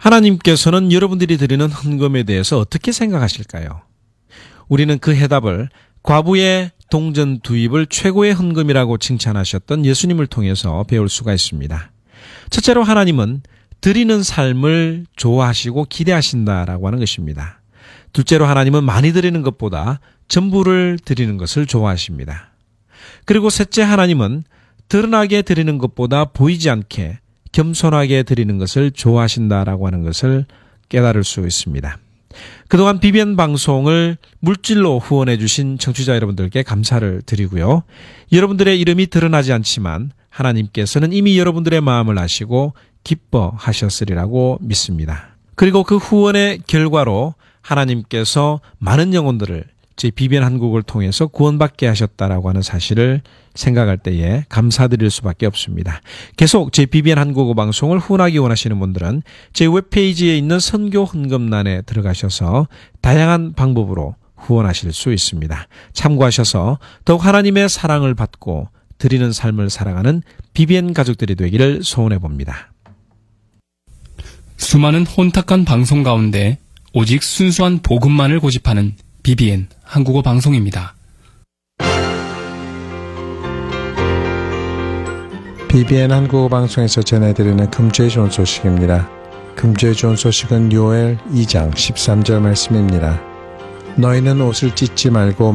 하나님께서는 여러분들이 드리는 헌금에 대해서 어떻게 생각하실까요? 우리는 그 해답을 과부의 동전 두입을 최고의 헌금이라고 칭찬하셨던 예수님을 통해서 배울 수가 있습니다. 첫째로 하나님은 드리는 삶을 좋아하시고 기대하신다라고 하는 것입니다. 둘째로 하나님은 많이 드리는 것보다 전부를 드리는 것을 좋아하십니다. 그리고 셋째, 하나님은 드러나게 드리는 것보다 보이지 않게 겸손하게 드리는 것을 좋아하신다라고 하는 것을 깨달을 수 있습니다. 그동안 BBN 방송을 물질로 후원해 주신 청취자 여러분들께 감사를 드리고요. 여러분들의 이름이 드러나지 않지만 하나님께서는 이미 여러분들의 마음을 아시고 기뻐하셨으리라고 믿습니다. 그리고 그 후원의 결과로 하나님께서 많은 영혼들을 제 BBN 한국을 통해서 구원받게 하셨다라고 하는 사실을 생각할 때에 감사드릴 수밖에 없습니다. 계속 제 BBN 한국어 방송을 후원하기 원하시는 분들은 제 웹페이지에 있는 선교 헌금란에 들어가셔서 다양한 방법으로 후원하실 수 있습니다. 참고하셔서 더욱 하나님의 사랑을 받고 드리는 삶을 살아가는 BBN 가족들이 되기를 소원해 봅니다. 수많은 혼탁한 방송 가운데 오직 순수한 복음만을 고집하는 BBN 한국어 방송입니다. BBN 한국어 방송에서 전해드리는 금주의 좋은 소식입니다. 금주의 좋은 소식은 요엘 2장 13절 말씀입니다. 너희는 옷을 찢지 말고